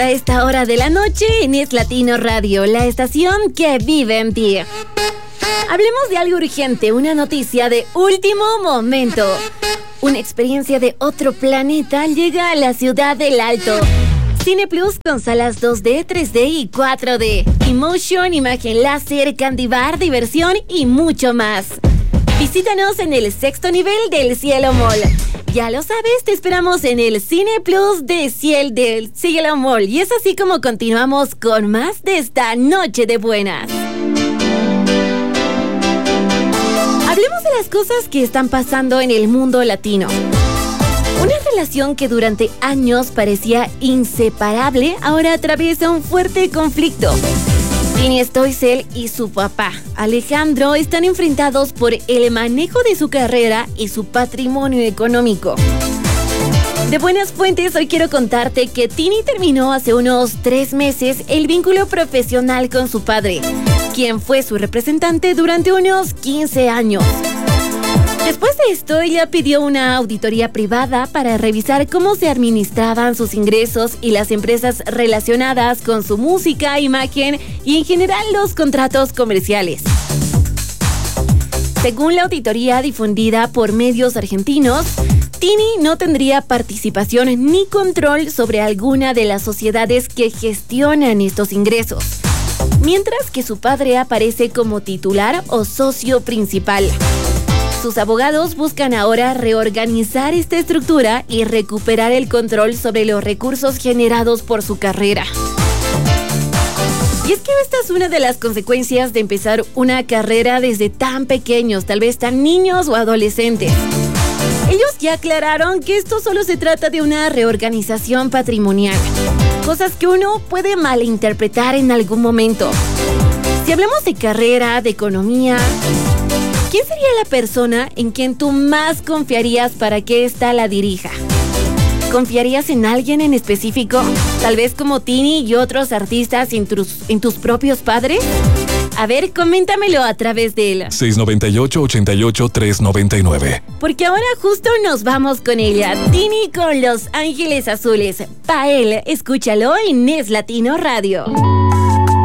A esta hora de la noche en Es Latino Radio, la estación que vive en ti. Hablemos de algo urgente, una noticia de último momento. Una experiencia de otro planeta llega a la ciudad del Alto. Cine Plus con salas 2D, 3D y 4D. Emotion, imagen láser, candy bar, diversión y mucho más. Visítanos en el 6º nivel del Cielo Mall. Ya lo sabes, te esperamos en el Cine Plus del Cielo Mall. Y es así como continuamos con más de esta noche de buenas. Hablemos de las cosas que están pasando en el mundo latino. Una relación que durante años parecía inseparable, ahora atraviesa un fuerte conflicto. Tini Stoessel y su papá, Alejandro, están enfrentados por el manejo de su carrera y su patrimonio económico. De buenas fuentes, hoy quiero contarte que Tini terminó hace unos 3 meses el vínculo profesional con su padre, quien fue su representante durante unos 15 años. Después de esto, ella pidió una auditoría privada para revisar cómo se administraban sus ingresos y las empresas relacionadas con su música, imagen y en general los contratos comerciales. Según la auditoría difundida por medios argentinos, Tini no tendría participación ni control sobre alguna de las sociedades que gestionan estos ingresos, mientras que su padre aparece como titular o socio principal. Sus abogados buscan ahora reorganizar esta estructura y recuperar el control sobre los recursos generados por su carrera. Y es que esta es una de las consecuencias de empezar una carrera desde tan pequeños, tal vez tan niños o adolescentes. Ellos ya aclararon que esto solo se trata de una reorganización patrimonial, cosas que uno puede malinterpretar en algún momento. Si hablamos de carrera, de economía, ¿quién sería la persona en quien tú más confiarías para que ésta la dirija? ¿Confiarías en alguien en específico? Tal vez como Tini y otros artistas en tus propios padres. A ver, coméntamelo a través del 698-88-399. Porque ahora justo nos vamos con ella. Tini con Los Ángeles Azules. Pa' él, escúchalo en Es Latino Radio.